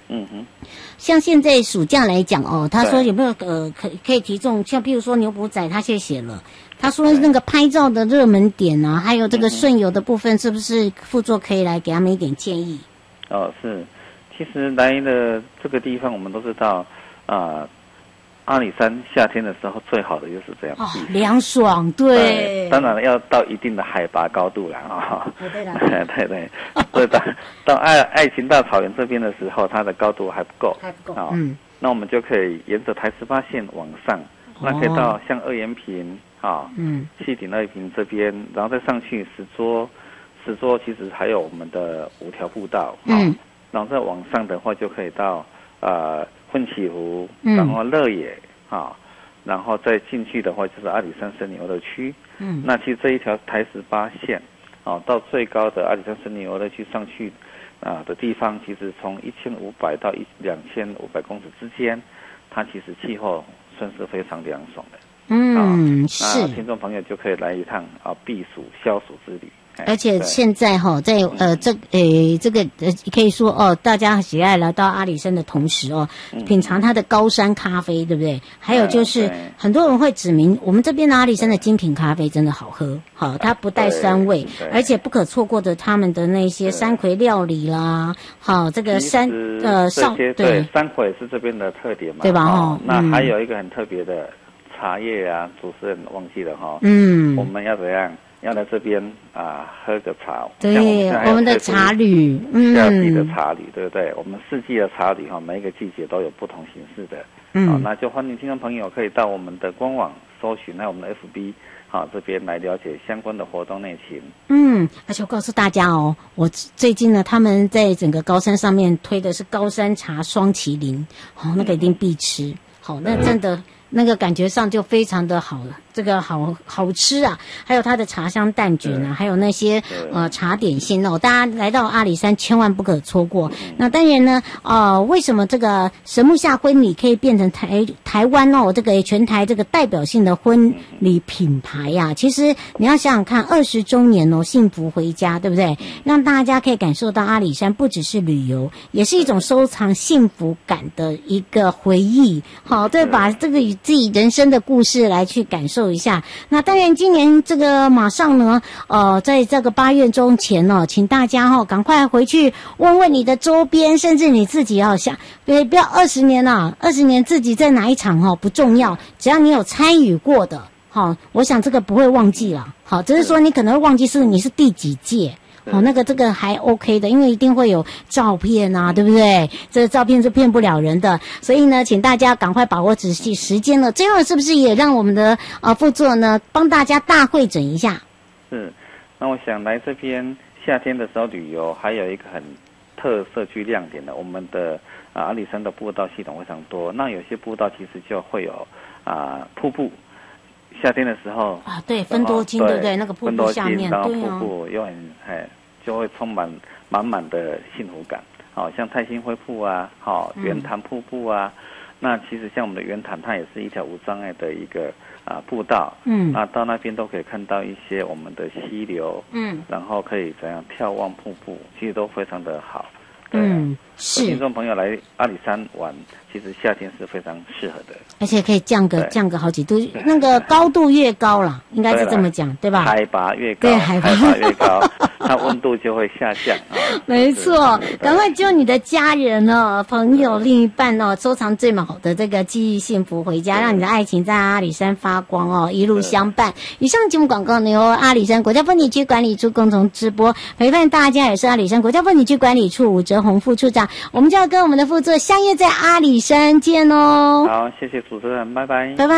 像现在暑假来讲哦，他说有没有可以提供，像譬如说牛埔仔，他现在写了，他说那个拍照的热门点啊，还有这个顺游的部分，是不是副座可以来给他们一点建议？ 是，其实来的这个地方，我们都知道阿里山夏天的时候最好的就是这样凉爽，对， 当然要到一定的海拔高度了对了， 对，所以到爱情大草原这边的时候，它的高度还不够，那我们就可以沿着台18线往上，那可以到像二延坪西顶二延坪这边，然后再上去石桌其实还有我们的5条步道，然后再往上的话就可以到奋起湖，然后乐野然后再进去的话就是阿里山森林游乐区。那其实这一条台18线到最高的阿里山森林游乐区上去的地方，其实从1500到2500公尺之间，它其实气候算是非常凉爽的。是。那听众朋友就可以来一趟避暑消暑之旅。 而且现在在这个可以说大家喜爱来到阿里山的同时品尝它的高山咖啡，对不对？还有就是很多人会指明我们这边的阿里山的精品咖啡真的好喝，它不带酸味，而且不可错过的他们的那些山葵料理啦，这个山对山葵是这边的特点嘛， 对吧？ 那还有一个很特别的茶叶啊，主持人忘记了我们要怎样？要来这边喝个茶， 对，我们的茶旅， 夏季的茶旅，对不对？我们4季的茶旅每一个季节都有不同形式的，那就欢迎听众朋友可以到我们的官网搜寻，还有我们的 FB，这边来了解相关的活动内情。 而且我告诉大家我最近呢，他们在整个高山上面推的是高山茶双麒麟，那个一定必吃，那真的。那个感觉上就非常的好了，这个好吃啊，还有它的茶香蛋卷啊，还有那些茶点心大家来到阿里山千万不可错过。那当然呢为什么这个神木下婚礼可以变成台湾这个全台这个代表性的婚礼品牌啊？其实你要想想看，20周年幸福回家，对不对？让大家可以感受到阿里山不只是旅游，也是一种收藏幸福感的一个回忆。对，把这个自己人生的故事来去感受一下。那当然今年这个马上呢在这个8月中前请大家赶快回去问问你的周边，甚至你自己想不要20年20年自己在哪一场不重要，只要你有参与过的我想这个不会忘记了。只是说你可能会忘记你是第几届这个还 OK 的，因为一定会有照片啊，对不对？这个照片是骗不了人的，所以呢，请大家赶快把握仔细时间了。最后是不是也让我们的副座呢帮大家大会诊一下？ 是，那我想来这边夏天的时候旅游，还有一个很特色具亮点的，我们的阿里山的步道系统非常多，那有些步道其实就会有瀑布。夏天的时候对，芬多精，对不对？那个瀑布下面， 然后瀑布又就会充满满满的幸福感。像太兴辉瀑啊，圆潭瀑布啊，那其实像我们的圆潭，它也是一条无障碍的一个步道。那到那边都可以看到一些我们的溪流，然后可以怎样眺望瀑布，其实都非常的好。是听众朋友来阿里山玩，其实夏天是非常适合的， 而且可以降个好几度，那个高度越高啦，应该是这么讲，对吧？ 海拔越高， 对，海拔越高，它温度就会下降。 没错，赶快揪你的家人朋友、另一半收藏最好的这个记忆幸福回家，让你的爱情在阿里山发光一路相伴。以上节目广告呢由阿里山国家风景区管理处共同直播，陪伴大家也是阿里山国家风景区管理处伍哲宏副处长，我们就要跟我们的副座相约在阿里山见好，谢谢主持人，拜拜。 拜拜。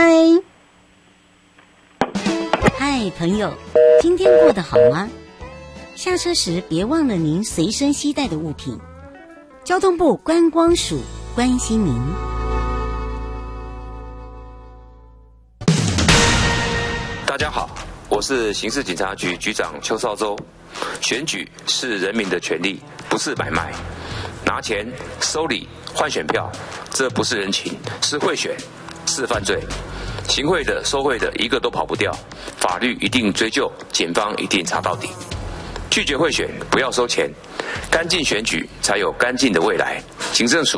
嗨，朋友，今天过得好吗？下车时别忘了您随身携带的物品。交通部观光署关心您。 大家好，我是刑事警察局局长邱少洲。选举是人民的权利，不是买卖。拿钱收礼换选票，这不是人情，是贿选，是犯罪。行贿的、收贿的，一个都跑不掉，法律一定追究，警方一定查到底。拒绝贿选，不要收钱，干净选举才有干净的未来。警政署